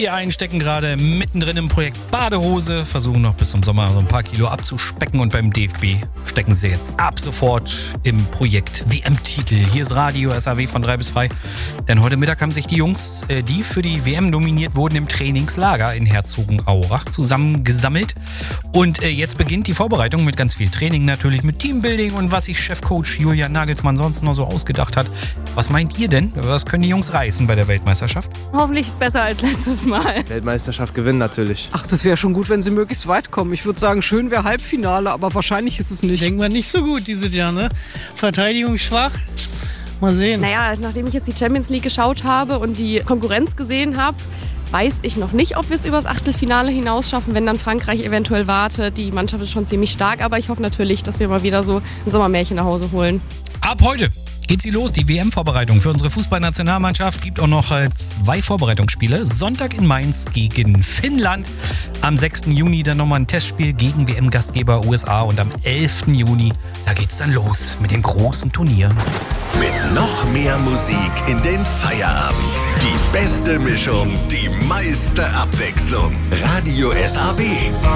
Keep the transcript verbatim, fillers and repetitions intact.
Wir einen stecken gerade mittendrin im Projekt Badehose, versuchen noch bis zum Sommer so ein paar Kilo abzuspecken und beim D F B stecken sie jetzt ab sofort im Projekt W M-Titel. Hier ist Radio S A W von drei bis frei. Denn heute Mittag haben sich die Jungs, die für die W M nominiert wurden, im Trainingslager in Herzogenaurach zusammengesammelt. Und jetzt beginnt die Vorbereitung mit ganz viel Training natürlich, mit Teambuilding und was sich Chefcoach Julian Nagelsmann sonst noch so ausgedacht hat. Was meint ihr denn? Was können die Jungs reißen bei der Weltmeisterschaft? Hoffentlich besser als letztes Mal. Weltmeisterschaft gewinnen natürlich. Ach, das wäre schon gut, wenn sie möglichst weit kommen. Ich würde sagen, schön wäre Halbfinale, aber wahrscheinlich ist es nicht. Denken wir nicht so gut dieses Jahr, ne? Verteidigung schwach. Mal sehen. Naja, nachdem ich jetzt die Champions League geschaut habe und die Konkurrenz gesehen habe, weiß ich noch nicht, ob wir es übers Achtelfinale hinaus schaffen, wenn dann Frankreich eventuell wartet. Die Mannschaft ist schon ziemlich stark, aber ich hoffe natürlich, dass wir mal wieder so ein Sommermärchen nach Hause holen. Ab heute geht sie los, die W M-Vorbereitung für unsere Fußballnationalmannschaft. Gibt auch noch äh, zwei Vorbereitungsspiele. Sonntag in Mainz gegen Finnland. Am sechsten Juni dann nochmal ein Testspiel gegen W M-Gastgeber U S A. Und am elften Juni, da geht's dann los mit dem großen Turnier. Mit noch mehr Musik in den Feierabend. Die beste Mischung, die meiste Abwechslung. Radio S A W.